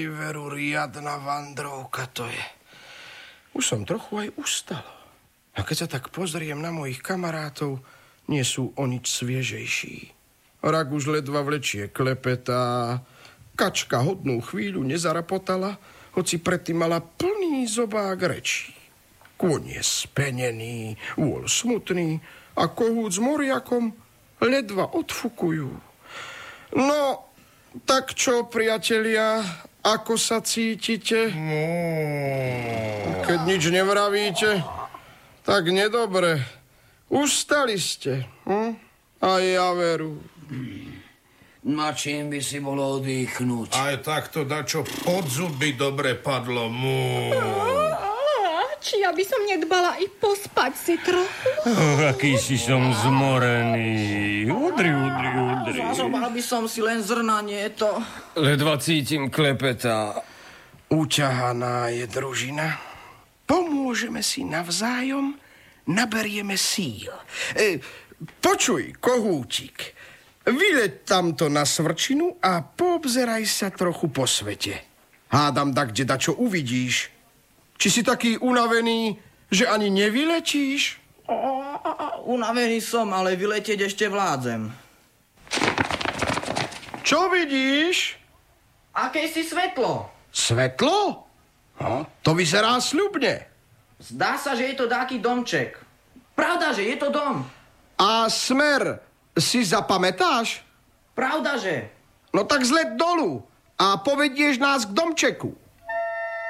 Veru, riadna vandrovka to je. Už som trochu aj ustal. A keď sa tak pozriem na mojich kamarátov, nie sú o nič sviežejší. Rak už ledva vlečie klepetá. Kačka hodnú chvíľu nezarapotala, hoci predtým mala plný zobák rečí. Kôň je spenený, úol smutný a kohút s moriakom ledva odfukujú. No, tak čo, priatelia, ako sa cítite? Keď nič nevravíte, tak nedobre. Ustali ste, A ja veru. Na čím by si bolo oddychnúť? Aj takto dačo pod zuby dobre padlo. Či ja by som nedbala i pospať si trochu? Aký si som zmorený. Udri. Zazobal by som si len zrna, nie to. Ledva cítim klepetá. Uťahaná je družina. Pomôžeme si navzájom, naberieme síl. Počuj, kohútik, vyleď tamto na svrčinu a poobzeraj sa trochu po svete. Hádam tak, kde dačo uvidíš. Či si taký unavený, že ani nevyletíš? Unavený som, ale vyletieť ešte vládzem. Čo vidíš? Aké si svetlo? Svetlo? No, to vyzerá sľubne. Zdá sa, že je to dáky domček. Pravda, že je to dom. A smer si zapamätáš? Pravda, že. No tak zlet dolu a povedieš nás k domčeku.